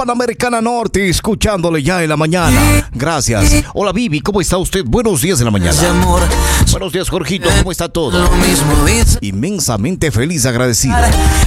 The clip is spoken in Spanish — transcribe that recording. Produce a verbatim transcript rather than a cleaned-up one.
Panamericana Norte, escuchándole ya en la mañana. Gracias. Hola, Vivi, ¿cómo está usted? Buenos días en la mañana. Buenos días, Jorgito, ¿cómo está todo? Inmensamente feliz, agradecido.